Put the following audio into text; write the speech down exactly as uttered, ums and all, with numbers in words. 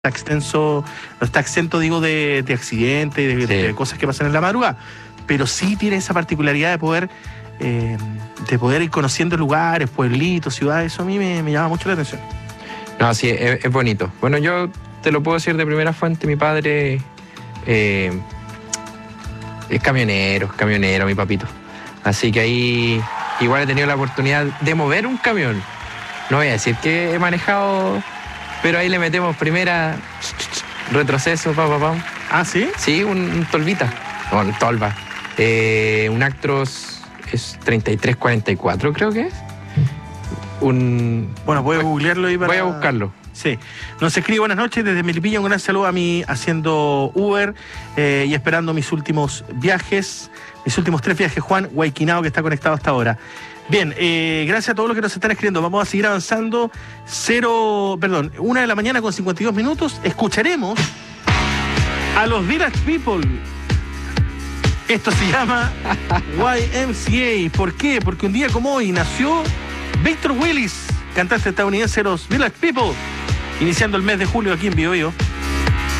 está extenso, no está exento, digo, de, de accidentes, de, sí. de cosas que pasan en la madrugada, pero sí tiene esa particularidad de poder eh, de poder ir conociendo lugares, pueblitos, ciudades. Eso a mí me, me llama mucho la atención. No, sí, es, es bonito. Bueno, yo te lo puedo decir de primera fuente. Mi padre eh, es camionero, es camionero, mi papito. Así que ahí igual he tenido la oportunidad de mover un camión. No voy a decir que he manejado, pero ahí le metemos primera, retroceso, pa, pa, pa. ¿Ah, sí? Sí, un, un Tolvita, o un Tolva. Eh, un Actros es treinta y tres cuarenta y cuatro, creo que es. Un... Bueno, voy a googlearlo ahí para... Voy a buscarlo. Sí. Nos escribe buenas noches desde Melipilla. Un gran saludo a mí haciendo Uber eh, y esperando mis últimos viajes, mis últimos tres viajes. Juan Guayquinao, que está conectado hasta ahora. Bien, eh, gracias a todos los que nos están escribiendo. Vamos a seguir avanzando. Cero, perdón, una de la mañana con cincuenta y dos minutos. Escucharemos a los Village People. Esto se llama Y M C A. ¿Por qué? Porque un día como hoy nació Victor Willis, cantante estadounidense de los Village People, iniciando el mes de julio aquí en Bio Bio.